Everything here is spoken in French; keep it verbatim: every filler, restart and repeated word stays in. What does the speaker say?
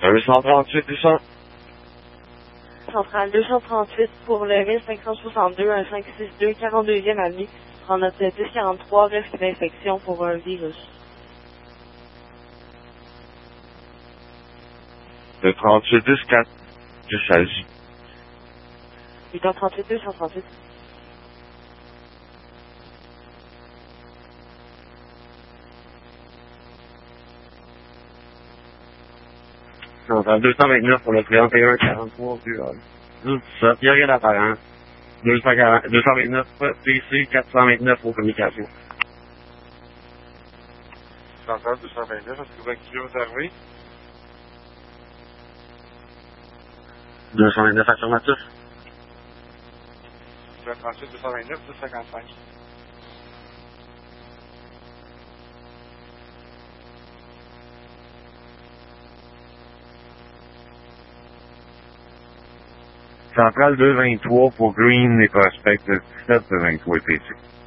deux cent trente-huit, deux cents. Centrale deux cent trente-huit pour le mille cinq cent soixante-deux, un cinq six deux, quarante-deuxième avenue. En note dix quarante-trois, risque d'infection pour un virus. deux trente-huit, dix quatre, je s'agit. huit cent trente-huit, deux cent trente-huit. Centrale deux cent vingt-neuf pour le trente et un quarante-trois, du ça, il n'y a rien d'apparent. deux cent quarante, deux cent vingt-neuf, P C quatre cent vingt-neuf pour communication. Centrale deux cent vingt-neuf, est-ce que vous activez votre arrivée? deux cent vingt-neuf affirmatif. deux cent trente-huit, deux cent vingt-neuf, deux cent cinquante-cinq. Centrale deux vingt-trois pour Green et Prospect, dix-sept vingt-trois P C.